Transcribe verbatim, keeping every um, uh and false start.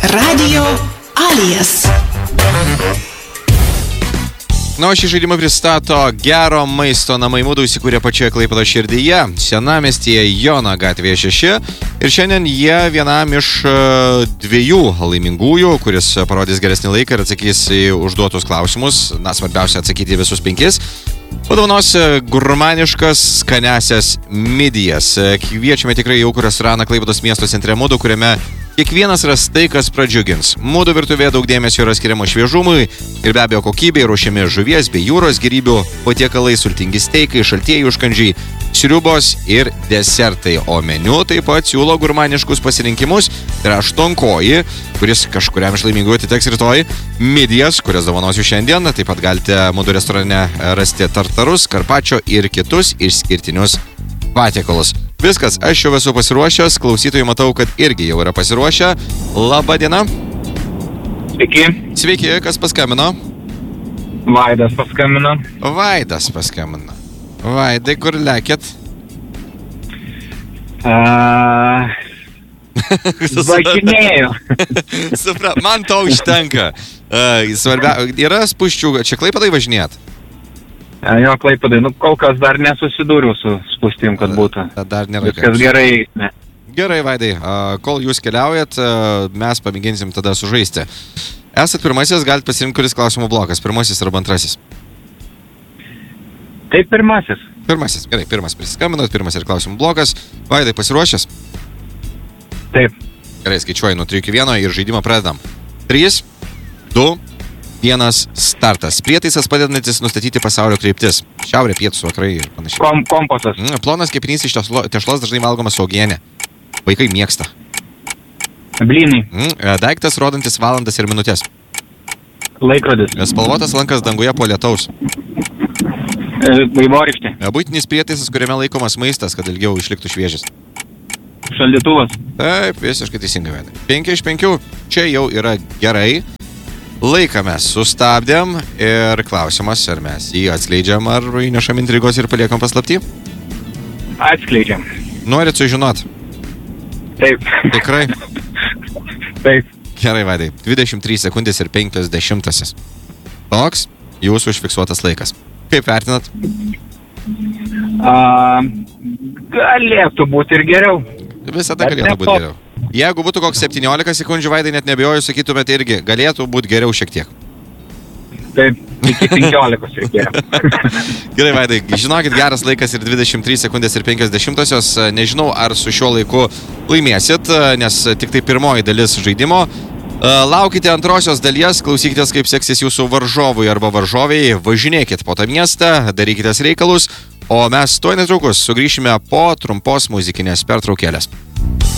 Radio Alias. Na, o šį žaidimą pristato Gero maisto namai Mūdų įsikūrė pačioje Klaipėdos širdyje, Senamiestyje Jono gatvėje šeši. Ir šiandien jie vienam iš dviejų laimingųjų, kuris parodys geresnį laiką ir atsakys į užduotus klausimus, na, svarbiausia atsakyti visus penkis, padovanos gurmaniškas skaniasias midijas. Kviečiame tikrai jaukų restoraną Klaipėdos miesto centre Mūdų, kuriame kiekvienas ras tai, kas pradžiugins. Mūdų virtuvėje daug dėmesio yra skiriama šviežumui ir be abejo kokybei, ruošiami žuvies bei jūros gėrybių patiekalai, sultingi steikai, šaltieji užkandžiai, sriubos ir desertai. O meniu taip pat siūlo gurmaniškus pasirinkimus. Tai yra aštuonkoji, kuris kažkuriam iš laimingų atiteks rytoj, midijas, kurias dovanosiu šiandien. Taip pat galite Mūdų restorane rasti tartarus, karpačio ir kitus išskirtinius patiekalus. Viskas, aš jau esu pasiruošęs, klausytojai matau, kad irgi jau yra pasiruošę. Labą dieną. Sveiki. Sveiki, kas paskambino? Vaidas paskambino. Vaidas paskambino. Vaidai, kur lekėt? Uh, Važinėjau. Supra, man to užtenka. Uh, svarbia, yra spūsčių, čia Klaipėdai važinėt? Jo, Klaipėdai, nu kol kas dar nesusidūriau su spūstim, kad būtų. Dar nėra. Viskas gerai. Ne. Gerai, Vaidai, kol jūs keliaujat, mes pamėginsim tada sužaisti. Esat pirmasis, galite pasirinkti, kuris klausimų blokas, pirmasis arba antrasis. Taip, pirmasis. Pirmasis, gerai, pirmas prisiskambinot, pirmas ir klausimų blokas. Vaidai, pasiruošęs? Taip. Gerai, skaičiuoju nuo trijų iki vieno ir žaidimą pradedam. trys, du, vienas, startas. Prietaisas padedantis nustatyti pasaulio kryptis. Šiaurė, pietus, vakarai ir panašiai. Kom, kompasas. Mm, plonas kepinys iš tešlos dažnai valgomas su uogiene. Vaikai mėgsta. Blynai. Mm, daiktas rodantis valandas ir minutės. Laikrodis. Spalvotas lankas danguje po lietaus. Vaivorykštė. Buitinis prietaisas, kuriame laikomas maistas, kad ilgiau išliktų šviežias. Šaldytuvas. Taip, visiškai teisingai, Vaidai. penki iš penkių. Čia jau yra gerai. Laiką mes sustabdėm ir klausimas, ar mes jį atskleidžiam, ar įnešam intrigos ir paliekam paslaptį? Atskleidžiam. Norit sužinot? Taip. Tikrai? Taip. Gerai, Vaidai. dvidešimt trys sekundės ir penkios dešimtosios. Toks jūsų užfiksuotas laikas. Kaip vertinat? A, galėtų būti ir geriau. Visada galėtų būti geriau. Jeigu būtų koks septyniolika sekundžių, Vaidai, net nebijoju, sakytumėte irgi, galėtų būti geriau šiek tiek. Taip, iki penkiolikos reikėjo. Gerai, Vaidai, žinokit, geras laikas ir dvidešimt trys sekundės ir penkios dešimtosios. Nežinau, ar su šiuo laiku laimėsit, nes tik tai pirmoji dalis žaidimo. Laukite antrosios dalies, klausykitės, kaip seksis jūsų varžovui arba varžoviai, važinėkit po tą miestą, darykitės reikalus, o mes tuoj netrukus sugrįšime po trumpos muzikinės pertraukėlės.